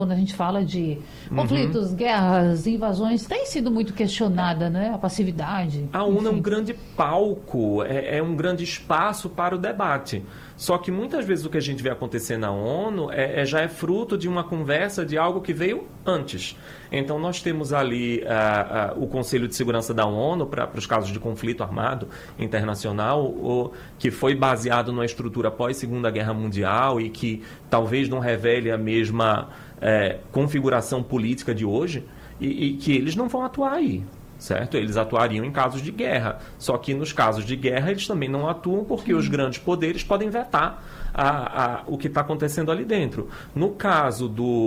quando a gente fala de conflitos, guerras, invasões, tem sido muito questionada, né? A passividade. A ONU é um enfim. grande palco, é um grande espaço para o debate. Só que muitas vezes o que a gente vê acontecer na ONU já é fruto de uma conversa de algo que veio antes. Então nós temos ali o Conselho de Segurança da ONU para os casos de conflito armado internacional, que foi baseado numa estrutura pós-Segunda Guerra Mundial e que talvez não revele a mesma configuração política de hoje, e que eles não vão atuar aí. Certo? Eles atuariam em casos de guerra. Só que nos casos de guerra eles também não atuam porque os grandes poderes podem vetar o que está acontecendo ali dentro. No caso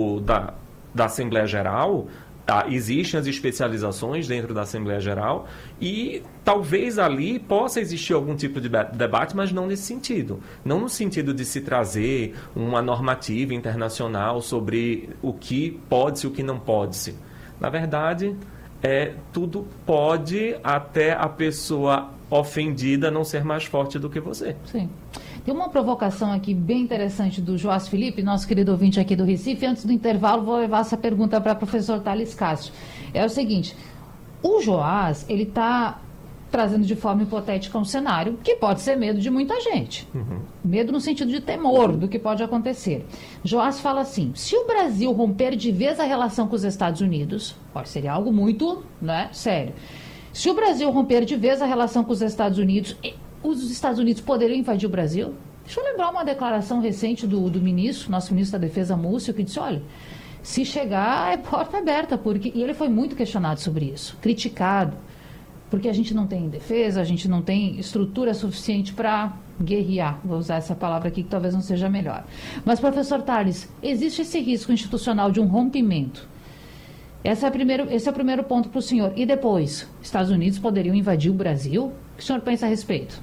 da Assembleia Geral, existem as especializações dentro da Assembleia Geral e talvez ali possa existir algum tipo de debate, mas não nesse sentido. Não no sentido de se trazer uma normativa internacional sobre o que pode-se e o que não pode-se. Na verdade, tudo pode até a pessoa ofendida não ser mais forte do que você. Sim. Tem uma provocação aqui bem interessante do Joás Felipe, nosso querido ouvinte aqui do Recife. Antes do intervalo, vou levar essa pergunta para o professor Thales Castro. É o seguinte, o Joás, ele está trazendo de forma hipotética um cenário que pode ser medo de muita gente. Medo no sentido de temor do que pode acontecer. Joás fala assim, se o Brasil romper de vez a relação com os Estados Unidos, seria algo muito, sério. Se o Brasil romper de vez a relação com os Estados Unidos poderiam invadir o Brasil? Deixa eu lembrar uma declaração recente do ministro, nosso ministro da Defesa, Múcio, que disse, olha, se chegar é porta aberta, e ele foi muito questionado sobre isso, criticado, porque a gente não tem defesa, a gente não tem estrutura suficiente para guerrear, vou usar essa palavra aqui que talvez não seja melhor. Mas, professor Thales, existe esse risco institucional de um rompimento? Esse é o primeiro ponto para o senhor. E depois, Estados Unidos poderiam invadir o Brasil? O que o senhor pensa a respeito?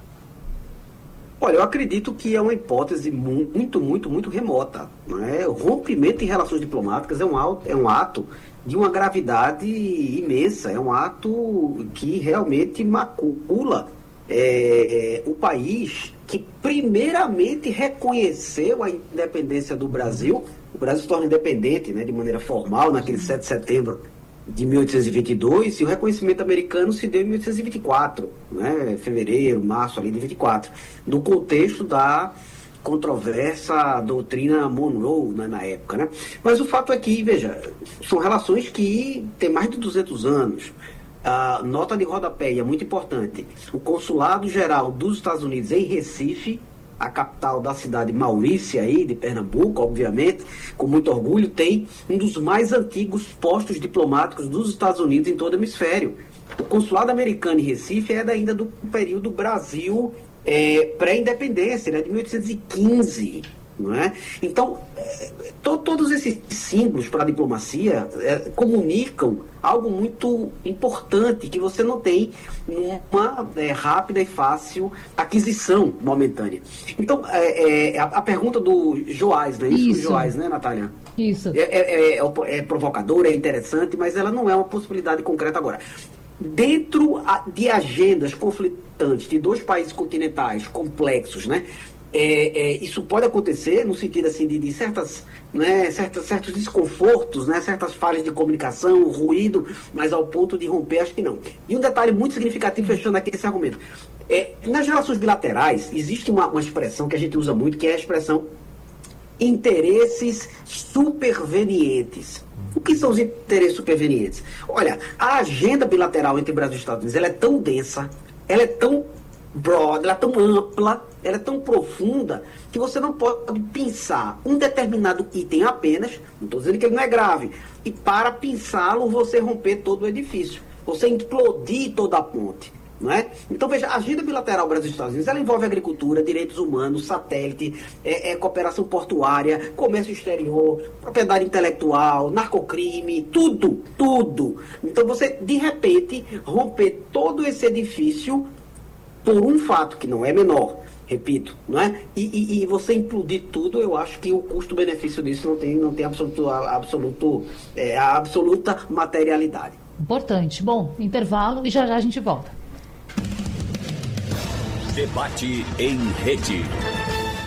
Olha, eu acredito que é uma hipótese muito, muito, muito remota. Né? O rompimento em relações diplomáticas é um ato de uma gravidade imensa, é um ato que realmente macula o país que primeiramente reconheceu a independência do Brasil. O Brasil se torna independente, né, de maneira formal naquele 7 de setembro de 1822, e o reconhecimento americano se deu em 1824, né, fevereiro, março ali de 24, no contexto da controversa doutrina Monroe, né, na época, né? Mas o fato é que, veja, são relações que têm mais de 200 anos. A nota de rodapé, e é muito importante, o Consulado-Geral dos Estados Unidos em Recife, a capital da cidade Maurícia, aí, de Pernambuco, obviamente, com muito orgulho, tem um dos mais antigos postos diplomáticos dos Estados Unidos em todo o hemisfério. O consulado americano em Recife é ainda do período Brasil pré-independência, né, de 1815. Não é? Então, todos esses símbolos para a diplomacia comunicam algo muito importante que você não tem numa rápida e fácil aquisição momentânea. Então, a pergunta do Joás, né? Isso, Joás, né, Natália? Isso. É provocadora, é interessante, mas ela não é uma possibilidade concreta agora. Dentro de agendas conflitantes de dois países continentais complexos, né? Isso pode acontecer no sentido assim, de certos desconfortos, né, certas falhas de comunicação, ruído, mas ao ponto de romper, acho que não. E um detalhe muito significativo, fechando aqui esse argumento. Nas relações bilaterais, existe uma expressão que a gente usa muito, que é a expressão interesses supervenientes. O que são os interesses supervenientes? Olha, a agenda bilateral entre Brasil e Estados Unidos ela é tão densa, ela é tão broad, ela é tão ampla, ela é tão profunda, que você não pode pensar um determinado item apenas, não estou dizendo que ele não é grave, e para pensá-lo você romper todo o edifício, você implodir toda a ponte. Não é? Então, veja, a agenda bilateral Brasil-Estados Unidos, ela envolve agricultura, direitos humanos, satélite, cooperação portuária, comércio exterior, propriedade intelectual, narcocrime, tudo. Então, você, de repente, romper todo esse edifício por um fato que não é menor, repito, não é? E você implodir tudo, eu acho que o custo-benefício disso não tem a absoluta materialidade. Importante. Bom, intervalo e já a gente volta. Debate em rede.